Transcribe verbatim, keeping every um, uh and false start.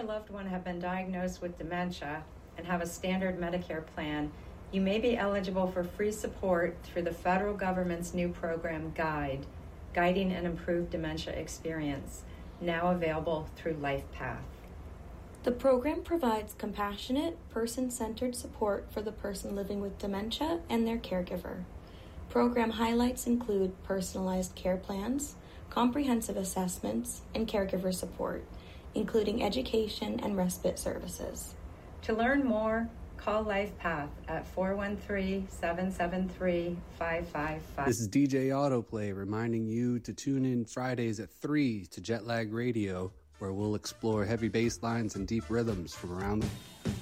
or loved one have been diagnosed with dementia and have a standard Medicare plan, you may be eligible for free support through the federal government's new program, GUIDE, Guiding an Improved Dementia Experience, now available through LifePath. The program provides compassionate, person-centered support for the person living with dementia and their caregiver. Program highlights include personalized care plans, comprehensive assessments, and caregiver support, including education and respite services. To learn more, call LifePath at four one three, seven seven three, five five five. This is D J Autoplay reminding you to tune in Fridays at three to Jetlag Radio, where we'll explore heavy bass lines and deep rhythms from around the